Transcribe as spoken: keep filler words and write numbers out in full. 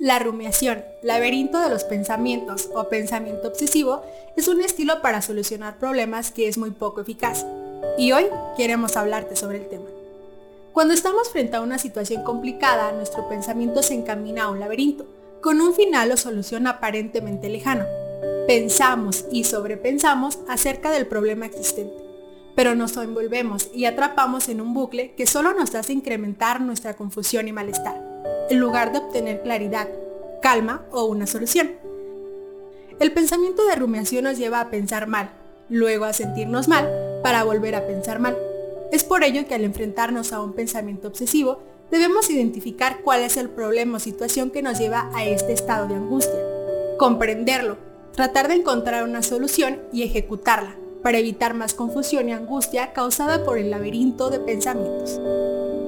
La rumiación, laberinto de los pensamientos o pensamiento obsesivo, es un estilo para solucionar problemas que es muy poco eficaz. Y hoy queremos hablarte sobre el tema. Cuando estamos frente a una situación complicada, nuestro pensamiento se encamina a un laberinto, con un final o solución aparentemente lejano. Pensamos y sobrepensamos acerca del problema existente, pero nos envolvemos y atrapamos en un bucle que solo nos hace incrementar nuestra confusión y malestar, en lugar de obtener claridad, calma o una solución. El pensamiento de rumiación nos lleva a pensar mal, luego a sentirnos mal para volver a pensar mal. Es por ello que al enfrentarnos a un pensamiento obsesivo, debemos identificar cuál es el problema o situación que nos lleva a este estado de angustia, comprenderlo, tratar de encontrar una solución y ejecutarla, para evitar más confusión y angustia causada por el laberinto de pensamientos.